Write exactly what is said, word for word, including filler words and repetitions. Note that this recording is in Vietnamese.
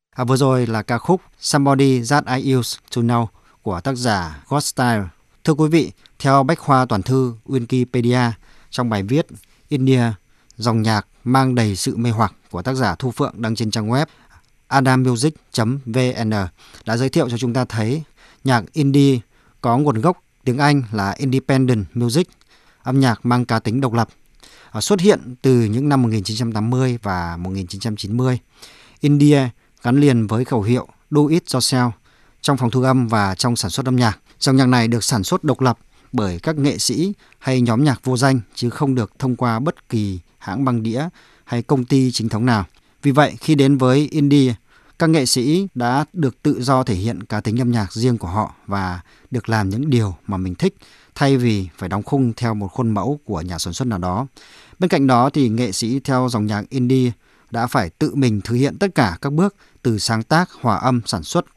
À, vừa rồi là ca khúc Somebody That I Used to Know của tác giả God Style. Thưa quý vị, theo Bách khoa toàn thư Wikipedia, trong bài viết India, dòng nhạc mang đầy sự mê hoặc của tác giả Thu Phượng đăng trên trang web adamusic chấm vn đã giới thiệu cho chúng ta thấy nhạc indie có nguồn gốc tiếng Anh là Independent Music, âm nhạc mang cá tính độc lập, xuất hiện từ những năm một nghìn chín trăm tám mươi và một nghìn chín trăm chín mươi. India gắn liền với khẩu hiệu Do It Yourself trong phòng thu âm và trong sản xuất âm nhạc. Dòng nhạc này được sản xuất độc lập bởi các nghệ sĩ hay nhóm nhạc vô danh chứ không được thông qua bất kỳ hãng băng đĩa hay công ty chính thống nào. Vì vậy, khi đến với indie, các nghệ sĩ đã được tự do thể hiện cá tính âm nhạc riêng của họ và được làm những điều mà mình thích thay vì phải đóng khung theo một khuôn mẫu của nhà sản xuất nào đó. Bên cạnh đó thì nghệ sĩ theo dòng nhạc indie đã phải tự mình thực hiện tất cả các bước từ sáng tác, hòa âm, sản xuất